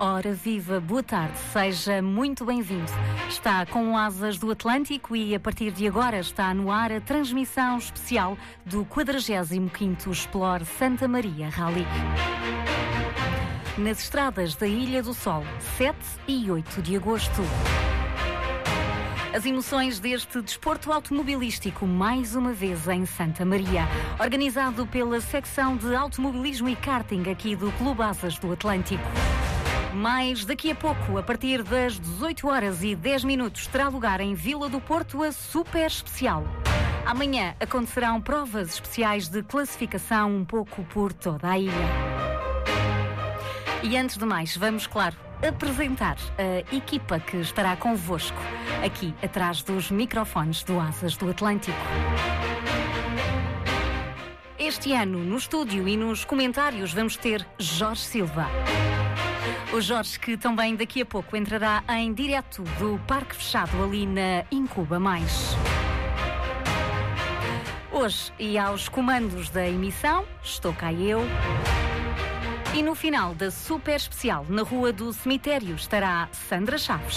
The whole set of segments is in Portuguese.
Ora viva, boa tarde, seja muito bem-vindo. Está com Asas do Atlântico e a partir de agora está no ar a transmissão especial do 45º Explore Santa Maria Rally. Nas estradas da Ilha do Sol, 7 e 8 de agosto. As emoções deste desporto automobilístico, mais uma vez em Santa Maria, organizado pela secção de automobilismo e karting aqui do Clube Asas do Atlântico. Mas daqui a pouco, a partir das 18 horas e 10 minutos, terá lugar em Vila do Porto a Super Especial. Amanhã acontecerão provas especiais de classificação um pouco por toda a ilha. E antes de mais, vamos, claro, apresentar a equipa que estará convosco aqui atrás dos microfones do Asas do Atlântico. Este ano, no estúdio e nos comentários, vamos ter Jorge Silva. O Jorge, que também daqui a pouco entrará em direto do Parque Fechado ali na Incuba Mais. Hoje, e aos comandos da emissão, estou cá eu. E no final da Super Especial, na Rua do Cemitério, estará Sandra Chaves.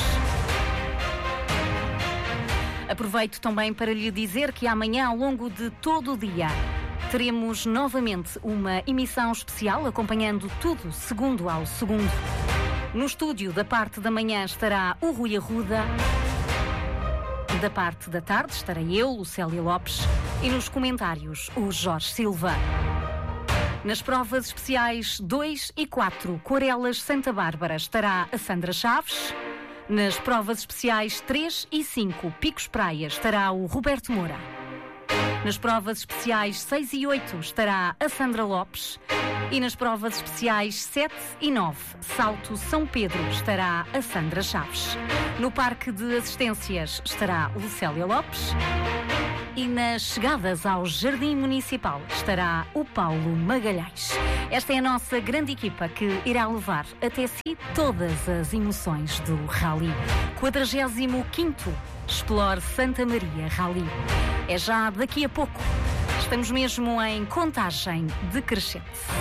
Aproveito também para lhe dizer que amanhã, ao longo de todo o dia, teremos novamente uma emissão especial, acompanhando tudo segundo ao segundo. No estúdio da parte da manhã estará o Rui Arruda. Da parte da tarde estarei eu, Lucélia Lopes. E nos comentários, o Jorge Silva. Nas provas especiais 2 e 4, Corelas Santa Bárbara, estará a Sandra Chaves. Nas provas especiais 3 e 5, Picos Praia, estará o Roberto Moura. Nas provas especiais 6 e 8 estará a Sandra Lopes e nas provas especiais 7 e 9, Salto São Pedro, estará a Sandra Chaves. No Parque de Assistências estará Lucélia Lopes e nas chegadas ao Jardim Municipal estará o Paulo Magalhães. Esta é a nossa grande equipa que irá levar até si todas as emoções do Rally. 45º Explore Santa Maria Rally. É já daqui a pouco. Estamos mesmo em contagem decrescente.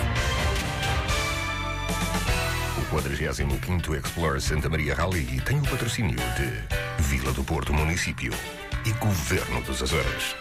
O 45º Explore Santa Maria Rally tem o patrocínio de Vila do Porto Município e Governo dos Açores.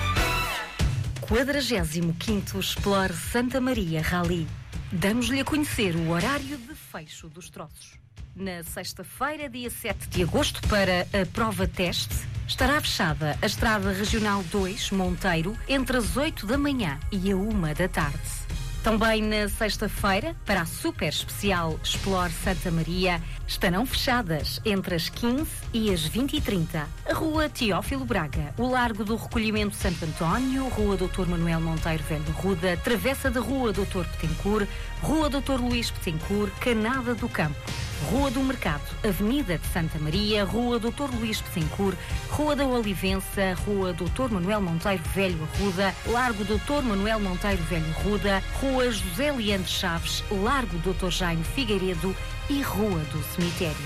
45º Explore Santa Maria Rally. Damos-lhe a conhecer o horário de fecho dos troços. Na sexta-feira, dia 7 de agosto, para a prova teste, estará fechada a Estrada Regional 2, Monteiro, entre as 8 da manhã e a 1 da tarde. Também na sexta-feira, para a Super Especial Explore Santa Maria, estarão fechadas entre as 15 e as 20h30 a Rua Teófilo Braga, o Largo do Recolhimento Santo António, Rua Dr. Manuel Monteiro Velho Ruda, Travessa da Rua Dr. Petencourt, Rua Dr. Luís Petencourt, Canada do Campo, Rua do Mercado, Avenida de Santa Maria, Rua Dr. Luís Petencourt, Rua da Olivença, Rua Dr. Manuel Monteiro Velho Ruda, Largo Dr. Manuel Monteiro Velho Ruda, Rua José Leandro Chaves, Largo Dr. Jaime Figueiredo e Rua do Cemitério.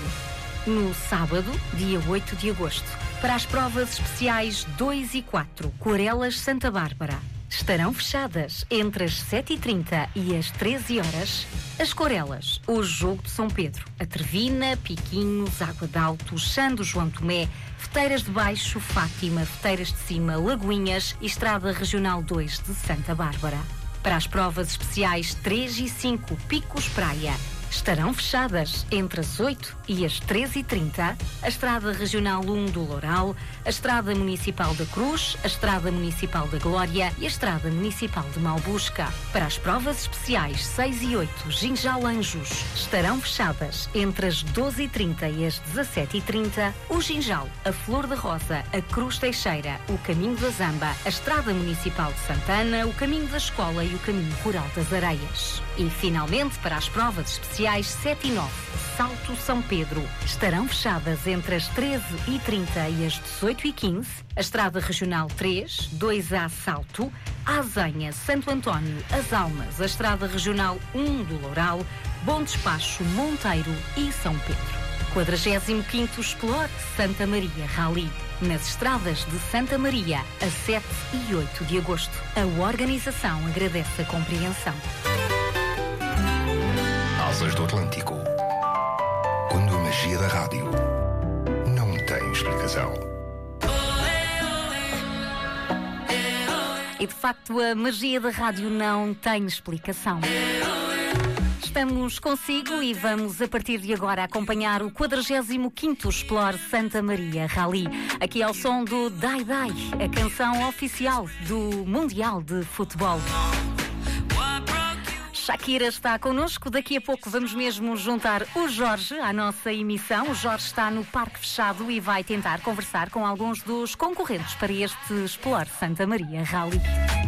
No sábado, dia 8 de agosto, para as provas especiais 2 e 4, Corelas Santa Bárbara, estarão fechadas entre as 7h30 e as 13 horas as Corelas, o Jogo de São Pedro, a Trevina, Piquinhos, Água d'Alto, Chã do João Tomé, Feteiras de Baixo, Fátima, Feteiras de Cima, Lagoinhas e Estrada Regional 2 de Santa Bárbara. Para as provas especiais 3 e 5, Picos Praia, estarão fechadas entre as 8 e as 13h30 a Estrada Regional 1 do Loural, a Estrada Municipal da Cruz, a Estrada Municipal da Glória e a Estrada Municipal de Malbusca. Para as provas especiais 6 e 8, Ginjal Anjos, estarão fechadas entre as 12h30 e as 17h30 o Ginjal, a Flor da Rosa, a Cruz Teixeira, o Caminho da Zamba, a Estrada Municipal de Santana, o Caminho da Escola e o Caminho Rural das Areias. E, finalmente, para as provas especiais 7 e 9, Salto São Pedro, estarão fechadas entre as 13h30 e as 18h15 a Estrada Regional 3, 2A Salto, a Azenha, Santo António, As Almas, a Estrada Regional 1 do Loural, Bom Despacho, Monteiro e São Pedro. 45º Explore Santa Maria Rally. Nas estradas de Santa Maria, a 7 e 8 de agosto. A organização agradece a compreensão. Asas do Atlântico. magia da rádio não tem explicação. E de facto a magia da rádio não tem explicação. Estamos consigo e vamos a partir de agora acompanhar o 45º Explore Santa Maria Rally. Aqui ao som do Dai Dai, a canção oficial do Mundial de Futebol. Shakira está connosco, daqui a pouco vamos mesmo juntar o Jorge à nossa emissão. O Jorge está no Parque Fechado e vai tentar conversar com alguns dos concorrentes para este Explore Santa Maria Rally.